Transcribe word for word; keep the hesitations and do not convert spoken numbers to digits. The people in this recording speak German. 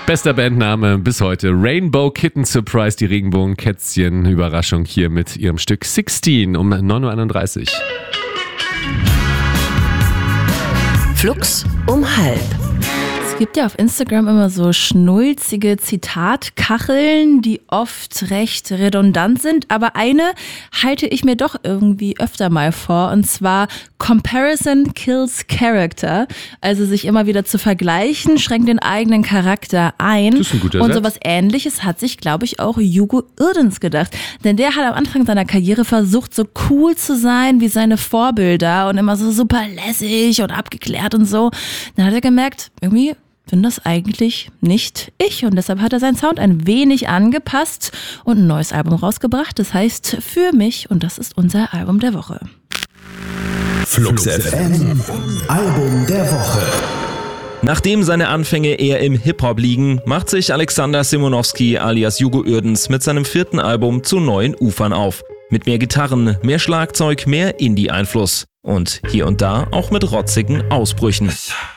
Bester Bandname bis heute. Rainbow Kitten Surprise, die Regenbogenkätzchen. Überraschung hier mit ihrem Stück sechzehn um neun Uhr einunddreißig. Flux um halb. Es gibt ja auf Instagram immer so schnulzige Zitatkacheln, die oft recht redundant sind, aber eine halte ich mir doch irgendwie öfter mal vor, und zwar Comparison kills Character, also sich immer wieder zu vergleichen, schränkt den eigenen Charakter ein. Das ist ein guter Und Satz. sowas Ähnliches hat sich, glaube ich, auch Hugo Irdens gedacht, denn der hat am Anfang seiner Karriere versucht, so cool zu sein wie seine Vorbilder und immer so super lässig und abgeklärt und so. Dann hat er gemerkt, irgendwie bin das eigentlich nicht ich, und deshalb hat er seinen Sound ein wenig angepasst und ein neues Album rausgebracht. Das heißt Für mich, und das ist unser Album der Woche. Flux F M, Album der Woche. Nachdem seine Anfänge eher im Hip-Hop liegen, macht sich Alexander Simonowski alias Hugo Irdens mit seinem vierten Album zu neuen Ufern auf. Mit mehr Gitarren, mehr Schlagzeug, mehr Indie-Einfluss und hier und da auch mit rotzigen Ausbrüchen.